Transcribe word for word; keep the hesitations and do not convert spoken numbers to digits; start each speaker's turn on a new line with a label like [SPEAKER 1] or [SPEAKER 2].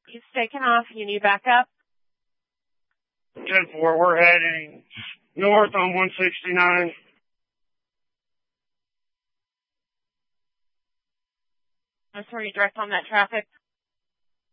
[SPEAKER 1] He's taken off. You need backup?
[SPEAKER 2] ten four, we're heading north on one sixty-nine.
[SPEAKER 1] That's where you direct on that traffic.